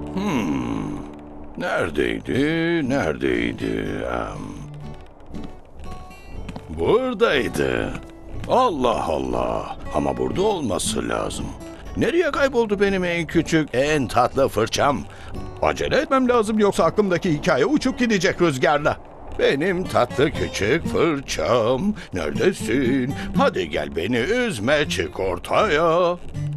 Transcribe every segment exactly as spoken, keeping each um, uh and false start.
Hmm. Neredeydi? Neredeydi? Em, Buradaydı. Allah Allah. Ama burada olması lazım. Nereye kayboldu benim en küçük, en tatlı fırçam? Acele etmem lazım yoksa aklımdaki hikaye uçup gidecek rüzgarla. Benim tatlı küçük fırçam, neredesin? Hadi gel beni üzme, çık ortaya.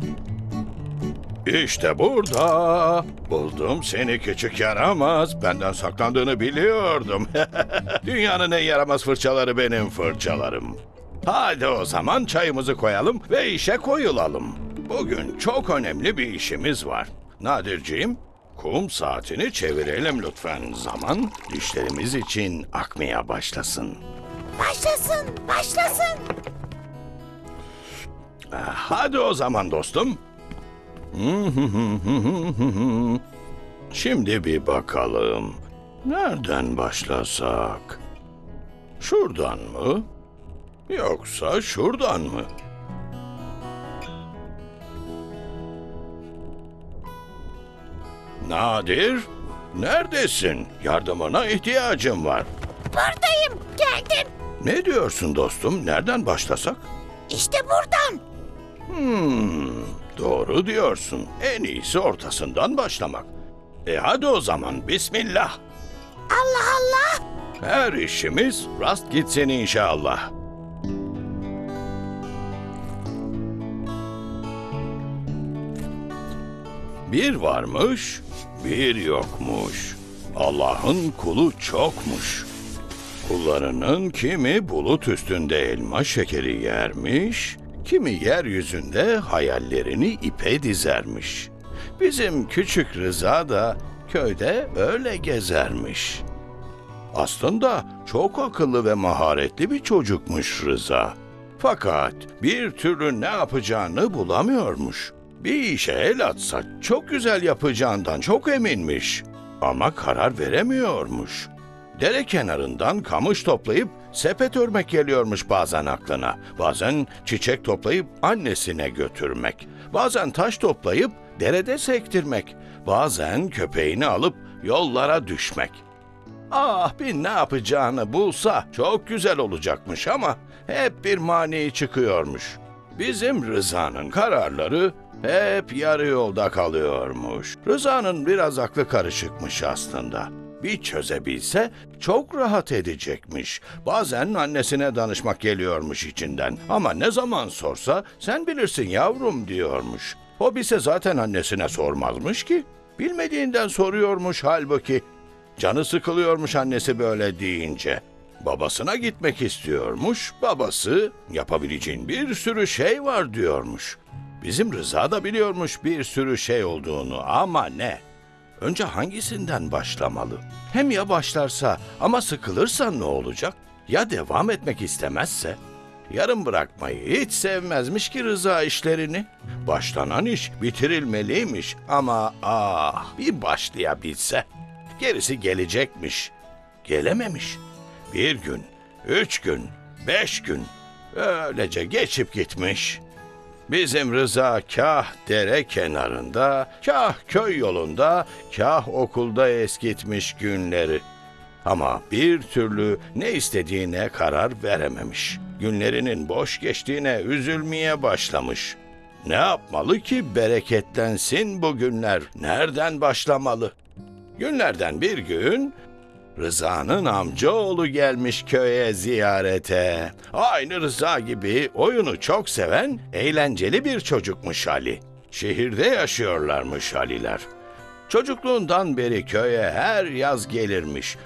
İşte burada. Buldum seni küçük yaramaz. Benden saklandığını biliyordum. Dünyanın en yaramaz fırçaları benim fırçalarım. Hadi o zaman çayımızı koyalım ve işe koyulalım. Bugün çok önemli bir işimiz var. Nadirciğim, kum saatini çevirelim lütfen. Zaman işlerimiz için akmaya başlasın. Başlasın, başlasın. Hadi o zaman dostum. Şimdi bir bakalım. Nereden başlasak? Şuradan mı? Yoksa şuradan mı? Nadir, neredesin? Yardımına ihtiyacım var. Buradayım, geldim. Ne diyorsun dostum? Nereden başlasak? İşte buradan. Hmm, doğru diyorsun. En iyisi ortasından başlamak. E hadi o zaman bismillah. Allah Allah. Her işimiz rast gitsin inşallah. Bir varmış, bir yokmuş. Allah'ın kulu çokmuş. Kullarının kimi bulut üstünde elma şekeri yermiş, kimi yeryüzünde hayallerini ipe dizermiş. Bizim küçük Rıza da köyde öyle gezermiş. Aslında çok akıllı ve maharetli bir çocukmuş Rıza. Fakat bir türlü ne yapacağını bulamıyormuş. Bir işe el atsa çok güzel yapacağından çok eminmiş. Ama karar veremiyormuş. Dere kenarından kamış toplayıp sepet örmek geliyormuş bazen aklına. Bazen çiçek toplayıp annesine götürmek. Bazen taş toplayıp derede sektirmek. Bazen köpeğini alıp yollara düşmek. Ah, bir ne yapacağını bulsa çok güzel olacakmış ama hep bir mani çıkıyormuş. Bizim Rıza'nın kararları hep yarı yolda kalıyormuş. Rıza'nın biraz aklı karışıkmış aslında. Bir çözebilse çok rahat edecekmiş. Bazen annesine danışmak geliyormuş içinden. Ama ne zaman sorsa sen bilirsin yavrum diyormuş. O bilse zaten annesine sormazmış ki. Bilmediğinden soruyormuş halbuki. Canı sıkılıyormuş annesi böyle deyince. Babasına gitmek istiyormuş. Babası yapabileceğin bir sürü şey var diyormuş. Bizim Rıza da biliyormuş bir sürü şey olduğunu ama ne? Önce hangisinden başlamalı? Hem ya başlarsa ama sıkılırsa ne olacak? Ya devam etmek istemezse? Yarım bırakmayı hiç sevmezmiş ki Rıza işlerini. Başlanan iş bitirilmeliymiş ama ah bir başlayabilse. Gerisi gelecekmiş. Gelememiş. Bir gün, üç gün, beş gün öylece geçip gitmiş. Bizim Rıza kah dere kenarında, kah köy yolunda, kah okulda eskitmiş günleri. Ama bir türlü ne istediğine karar verememiş. Günlerinin boş geçtiğine üzülmeye başlamış. Ne yapmalı ki bereketlensin bu günler? Nereden başlamalı? Günlerden bir gün Rıza'nın amcaoğlu gelmiş köye ziyarete. Aynı Rıza gibi oyunu çok seven, eğlenceli bir çocukmuş Ali. Şehirde yaşıyorlarmış Aliler. Çocukluğundan beri köye her yaz gelirmiş.